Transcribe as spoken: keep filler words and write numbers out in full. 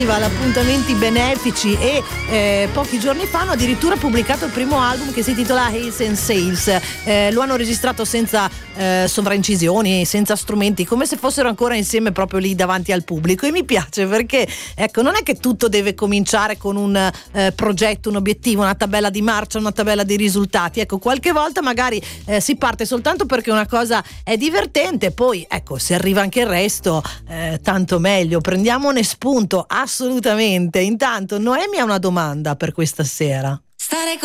Appuntamenti benefici e eh, pochi giorni fa hanno addirittura pubblicato il primo album che si intitola Hales and Sales. Eh, lo hanno registrato senza eh, sovraincisioni, senza strumenti, come se fossero ancora insieme proprio lì davanti al pubblico, e mi piace perché ecco, non è che tutto deve cominciare con un eh, progetto, un obiettivo, una tabella di marcia, una tabella di risultati. Ecco, qualche volta magari eh, si parte soltanto perché una cosa è divertente, poi ecco, se arriva anche il resto eh, tanto meglio, prendiamone spunto. Assolutamente. Intanto Noemi ha una domanda per questa sera. Stare